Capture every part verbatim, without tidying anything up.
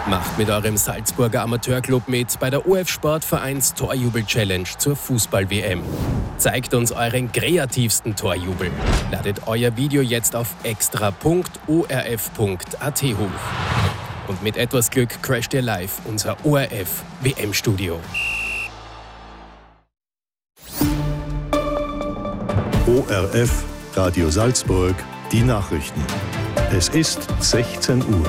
Macht mit eurem Salzburger Amateurclub mit bei der O F Sportvereins Torjubel-Challenge zur Fußball-W M. Zeigt uns euren kreativsten Torjubel. Ladet euer Video jetzt auf extra punkt o r f punkt a t hoch. Und mit etwas Glück crasht ihr live unser O R F-W M-Studio. O R F, Radio Salzburg, die Nachrichten. Es ist sechzehn Uhr.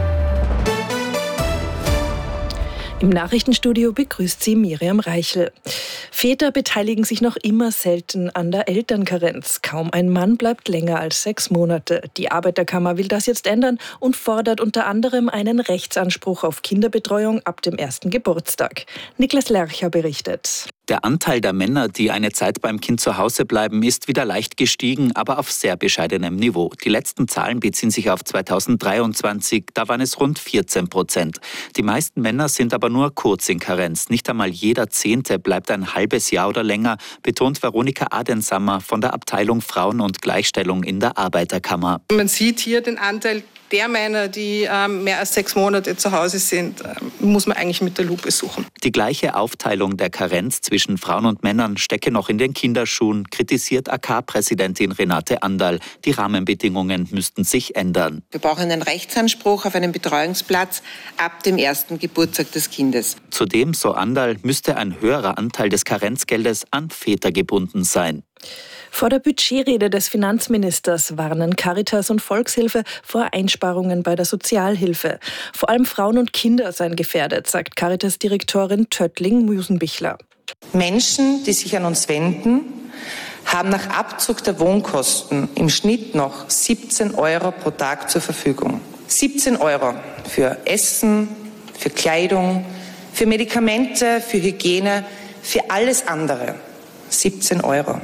Im Nachrichtenstudio begrüßt sie Miriam Reichel. Väter beteiligen sich noch immer selten an der Elternkarenz. Kaum ein Mann bleibt länger als sechs Monate. Die Arbeiterkammer will das jetzt ändern und fordert unter anderem einen Rechtsanspruch auf Kinderbetreuung ab dem ersten Geburtstag. Niklas Lercher berichtet. Der Anteil der Männer, die eine Zeit beim Kind zu Hause bleiben, ist wieder leicht gestiegen, aber auf sehr bescheidenem Niveau. Die letzten Zahlen beziehen sich auf zweitausenddreiundzwanzig, da waren es rund vierzehn Prozent. Die meisten Männer sind aber nur kurz in Karenz. Nicht einmal jeder Zehnte bleibt ein halbes Jahr oder länger, betont Veronika Adensammer von der Abteilung Frauen und Gleichstellung in der Arbeiterkammer. Man sieht hier den Anteil der Männer, die ähm, mehr als sechs Monate zu Hause sind, ähm, muss man eigentlich mit der Lupe suchen. Die gleiche Aufteilung der Karenz zwischen Frauen und Männern stecke noch in den Kinderschuhen, kritisiert A K-Präsidentin Renate Anderl. Die Rahmenbedingungen müssten sich ändern. Wir brauchen einen Rechtsanspruch auf einen Betreuungsplatz ab dem ersten Geburtstag des Kindes. Zudem, so Anderl, müsste ein höherer Anteil des Karenzgeldes an Väter gebunden sein. Vor der Budgetrede des Finanzministers warnen Caritas und Volkshilfe vor Einsparungen bei der Sozialhilfe. Vor allem Frauen und Kinder seien gefährdet, sagt Caritas-Direktorin Töttling-Musenbichler. Menschen, die sich an uns wenden, haben nach Abzug der Wohnkosten im Schnitt noch siebzehn Euro pro Tag zur Verfügung. siebzehn Euro für Essen, für Kleidung, für Medikamente, für Hygiene, für alles andere. siebzehn Euro.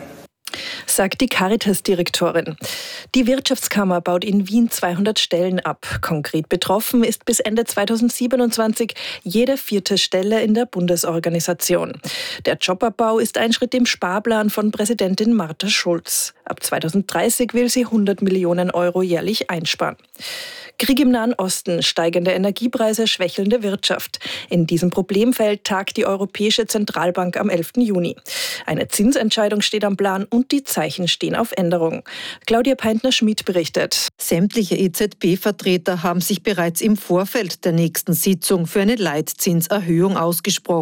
Sagt die Caritas-Direktorin. Die Wirtschaftskammer baut in Wien zweihundert Stellen ab. Konkret betroffen ist bis Ende zweitausendsiebenundzwanzig jede vierte Stelle in der Bundesorganisation. Der Jobabbau ist ein Schritt im Sparplan von Präsidentin Martha Schulz. Ab zweitausenddreißig will sie hundert Millionen Euro jährlich einsparen. Krieg im Nahen Osten, steigende Energiepreise, schwächelnde Wirtschaft. In diesem Problemfeld tagt die Europäische Zentralbank am elften Juni. Eine Zinsentscheidung steht am Plan und die Zeichen stehen auf Änderung. Claudia Peintner-Schmid berichtet. Sämtliche E Z B-Vertreter haben sich bereits im Vorfeld der nächsten Sitzung für eine Leitzinserhöhung ausgesprochen.